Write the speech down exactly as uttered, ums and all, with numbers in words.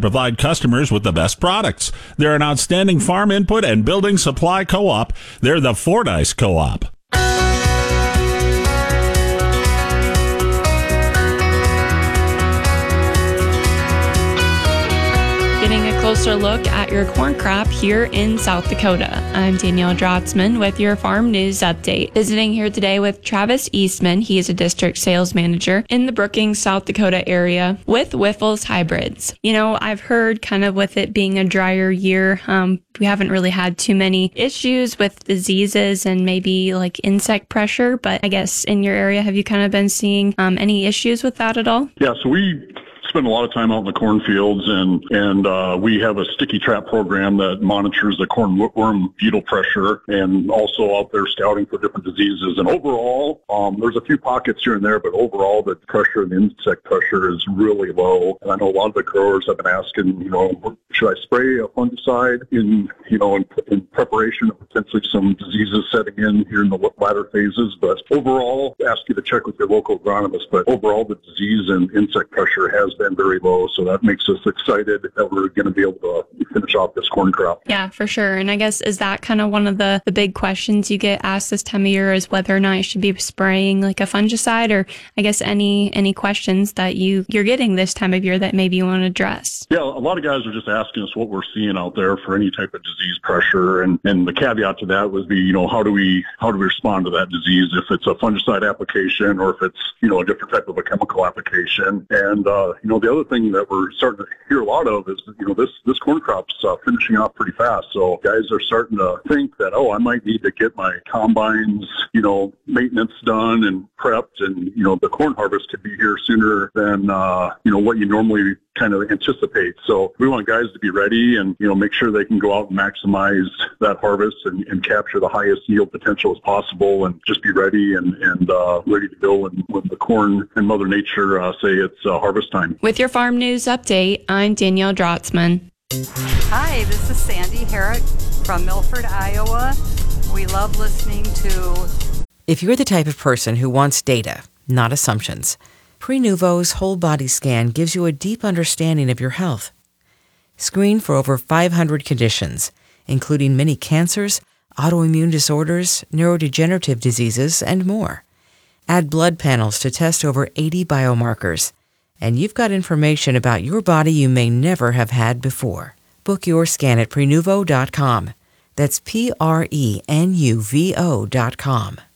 provide customers with the best products. They're an outstanding farm input and building supply co-op. They're the Fordyce Co-op. Getting a closer look at your corn crop here in South Dakota. I'm Danielle Drotzman with your Farm News Update. Visiting here today with Travis Eastman. He is a district sales manager in the Brookings, South Dakota area with Wyffels Hybrids. You know, I've heard kind of with it being a drier year, um, we haven't really had too many issues with diseases and maybe like insect pressure, but I guess in your area, have you kind of been seeing um, any issues with that at all? Yeah, so we spend a lot of time out in the cornfields, and and uh, we have a sticky trap program that monitors the corn worm beetle pressure, and also out there scouting for different diseases. And overall, um, there's a few pockets here and there, but overall the pressure and the insect pressure is really low. And I know a lot of the growers have been asking, you know, should I spray a fungicide in, you know, in, in preparation of potentially some diseases setting in here in the latter phases. But overall, I ask you to check with your local agronomist, but overall the disease and insect pressure has been very low, so that makes us excited that we're going to be able to finish off this corn crop. Yeah, for sure. And I guess is that kind of one of the, the big questions you get asked this time of year, is whether or not you should be spraying like a fungicide, or I guess any any questions that you, you're getting this time of year that maybe you want to address? Yeah, a lot of guys are just asking us what we're seeing out there for any type of disease pressure, and, and the caveat to that would be, you know, how do we how do we respond to that disease, if it's a fungicide application or if it's, you know, a different type of a chemical application. And, uh, you know, the other thing that we're starting to hear a lot of is, you know, this, this corn crop's uh, finishing off pretty fast. So guys are starting to think that, oh, I might need to get my combines, you know, maintenance done and prepped, and, you know, the corn harvest could be here sooner than, uh, you know, what you normally kind of anticipate. So we want guys to be ready and, you know, make sure they can go out and maximize that harvest and, and capture the highest yield potential as possible, and just be ready and, and uh, ready to go when, when the corn and Mother Nature uh, say it's uh, harvest time. With your Farm News Update, I'm Danielle Drotzman. Hi, this is Sandy Herrick from Milford, Iowa. We love listening to... If you're the type of person who wants data, not assumptions, Prenuvo's whole body scan gives you a deep understanding of your health. Screen for over five hundred conditions, including many cancers, autoimmune disorders, neurodegenerative diseases, and more. Add blood panels to test over eighty biomarkers, and you've got information about your body you may never have had before. Book your scan at Prenuvo dot com. That's P R E N U V O dot com.